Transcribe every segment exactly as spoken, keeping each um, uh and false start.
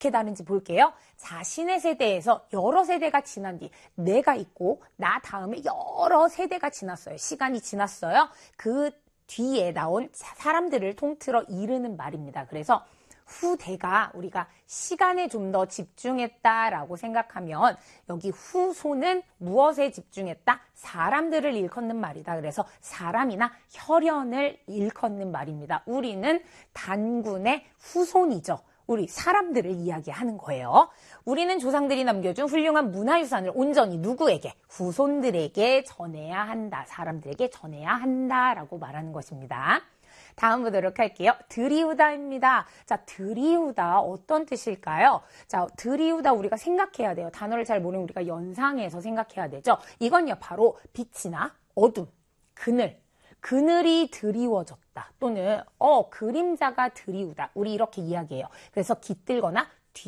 어떻게 다른지 볼게요. 자신의 세대에서 여러 세대가 지난 뒤 내가 있고 나 다음에 여러 세대가 지났어요. 시간이 지났어요. 그 뒤에 나온 사람들을 통틀어 이르는 말입니다. 그래서 후대가 우리가 시간에 좀 더 집중했다라고 생각하면 여기 후손은 무엇에 집중했다? 사람들을 일컫는 말이다. 그래서 사람이나 혈연을 일컫는 말입니다. 우리는 단군의 후손이죠. 우리 사람들을 이야기하는 거예요. 우리는 조상들이 남겨준 훌륭한 문화유산을 온전히 누구에게? 후손들에게 전해야 한다. 사람들에게 전해야 한다라고 말하는 것입니다. 다음 보도록 할게요. 들이우다입니다. 자, 들이우다 어떤 뜻일까요? 자, 들이우다 우리가 생각해야 돼요. 단어를 잘 모르면 우리가 연상해서 생각해야 되죠. 이건요, 바로 빛이나 어둠, 그늘, 그늘이 드리워졌다. 또는 어 그림자가 드리우다. 우리 이렇게 이야기해요. 그래서 깃들거나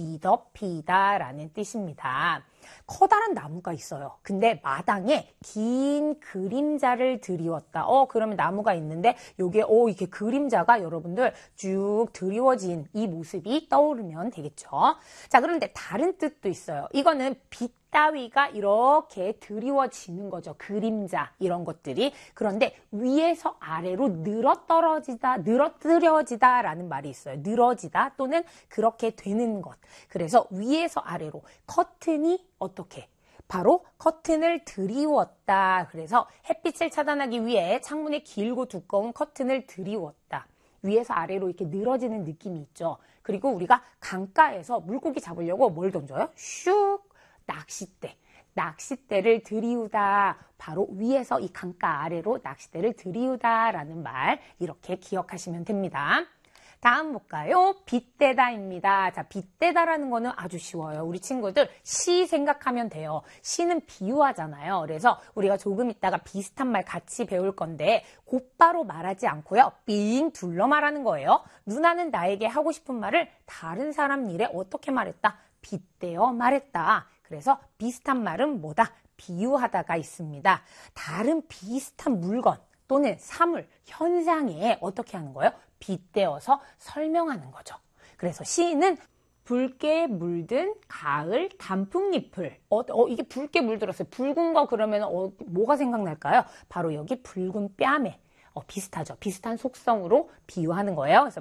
뒤덮이다 라는 뜻입니다. 커다란 나무가 있어요. 근데 마당에 긴 그림자를 드리웠다. 어 그러면 나무가 있는데 요게 어 이게 그림자가 여러분들 쭉 드리워진 이 모습이 떠오르면 되겠죠. 자, 그런데 다른 뜻도 있어요. 이거는 빛 따위가 이렇게 드리워지는 거죠. 그림자 이런 것들이. 그런데 위에서 아래로 늘어떨어지다, 늘어뜨려지다 라는 말이 있어요. 늘어지다 또는 그렇게 되는 것. 그래서 위에서 아래로 커튼이 어떻게? 바로 커튼을 드리웠다. 그래서 햇빛을 차단하기 위해 창문에 길고 두꺼운 커튼을 드리웠다. 위에서 아래로 이렇게 늘어지는 느낌이 있죠. 그리고 우리가 강가에서 물고기 잡으려고 뭘 던져요? 슉! 낚싯대. 낚싯대를 들이우다. 바로 위에서 이 강가 아래로 낚싯대를 들이우다 라는 말 이렇게 기억하시면 됩니다. 다음 볼까요? 빗대다입니다. 자, 빗대다라는 거는 아주 쉬워요. 우리 친구들 시 생각하면 돼요. 시는 비유하잖아요. 그래서 우리가 조금 있다가 비슷한 말 같이 배울 건데 곧바로 말하지 않고요. 삥 둘러 말하는 거예요. 누나는 나에게 하고 싶은 말을 다른 사람 일에 어떻게 말했다? 빗대어 말했다. 그래서 비슷한 말은 뭐다? 비유하다가 있습니다. 다른 비슷한 물건 또는 사물, 현상에 어떻게 하는 거예요? 빗대어서 설명하는 거죠. 그래서 시인은 붉게 물든 가을 단풍잎을 어, 어 이게 붉게 물들었어요. 붉은 거 그러면 어, 뭐가 생각날까요? 바로 여기 붉은 뺨에 어, 비슷하죠. 비슷한 속성으로 비유하는 거예요. 그래서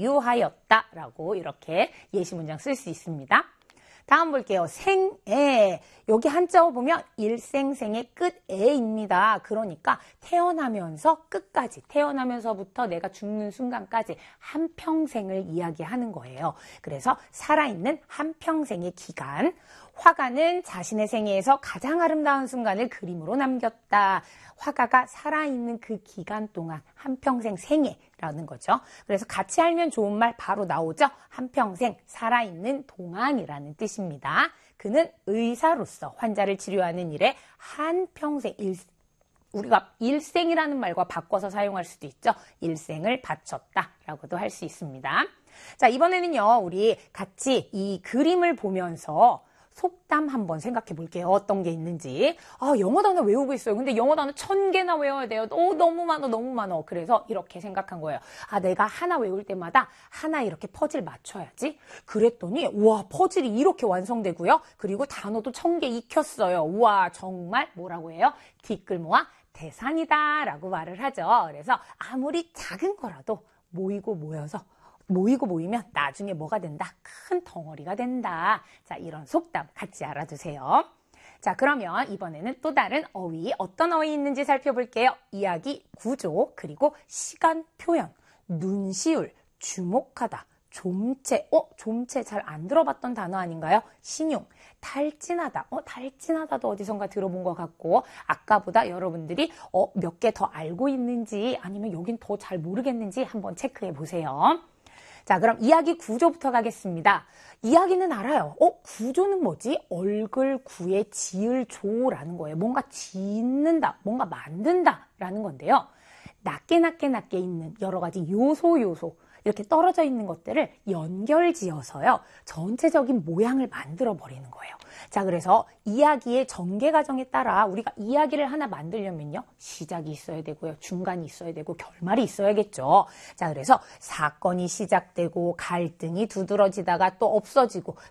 비유하였다라고 이렇게 예시 문장 쓸 수 있습니다. 다음 볼게요. 생애. 여기 한자어 보면 일생생의 끝애입니다. 그러니까 태어나면서 끝까지, 태어나면서부터 내가 죽는 순간까지 한평생을 이야기하는 거예요. 그래서 살아있는 한평생의 기간. 화가는 자신의 생애에서 가장 아름다운 순간을 그림으로 남겼다. 화가가 살아있는 그 기간 동안 한평생 생애라는 거죠. 그래서 같이 알면 좋은 말 바로 나오죠. 한평생 살아있는 동안이라는 뜻입니다. 그는 의사로서 환자를 치료하는 일에 한평생 일, 우리가 일생이라는 말과 바꿔서 사용할 수도 있죠. 일생을 바쳤다라고도 할 수 있습니다. 자, 이번에는요, 우리 같이 이 그림을 보면서 속담 한번 생각해 볼게요. 어떤 게 있는지. 아, 영어 단어 외우고 있어요. 근데 영어 단어 천 개나 외워야 돼요. 오, 너무 많아, 너무 많아. 그래서 이렇게 생각한 거예요. 아, 내가 하나 외울 때마다 하나 이렇게 퍼즐 맞춰야지. 그랬더니, 우와, 퍼즐이 이렇게 완성되고요. 그리고 단어도 천 개 익혔어요. 우와, 정말 뭐라고 해요? 티끌 모아 태산이다 라고 말을 하죠. 그래서 아무리 작은 거라도 모이고 모여서 모이고 모이면 나중에 뭐가 된다? 큰 덩어리가 된다. 자, 이런 속담 같이 알아두세요. 자, 그러면 이번에는 또 다른 어휘, 어떤 어휘 있는지 살펴볼게요. 이야기, 구조, 그리고 시간 표현, 눈시울, 주목하다, 좀체, 어? 좀체 잘 안 들어봤던 단어 아닌가요? 신용, 탈진하다, 어? 탈진하다도 어디선가 들어본 것 같고, 아까보다 여러분들이 어, 몇 개 더 알고 있는지 아니면 여긴 더 잘 모르겠는지 한번 체크해 보세요. 자, 그럼 이야기 구조부터 가겠습니다. 이야기는 알아요. 어, 구조는 뭐지? 얼굴 구에 지을 조라는 거예요. 뭔가 짓는다, 뭔가 만든다라는 건데요. 낮게 낮게 낮게 있는 여러 가지 요소 요소 이렇게 떨어져 있는 것들을 연결지어서요. 전체적인 모양을 만들어 버리는 거예요. 자, 그래서 이야기의 전개 과정에 따라 우리가 이야기를 하나 만들려면요. 시작이 있어야 되고요. 중간이 있어야 되고 결말이 있어야겠죠. 자, 그래서 사건이 시작되고 갈등이 두드러지다가 또 없어지고